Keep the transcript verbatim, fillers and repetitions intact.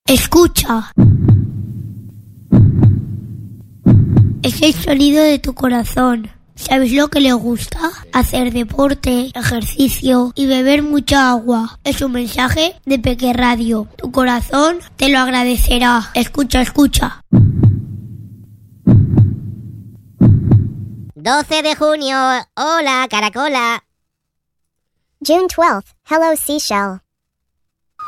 Escucha. Es el sonido de tu corazón. ¿Sabes lo que le gusta? Hacer deporte, ejercicio y beber mucha agua. Es un mensaje de Peque Radio. Tu corazón te lo agradecerá. Escucha, escucha. doce de junio. Hola, Caracola. June twelfth. Hello, Seashell.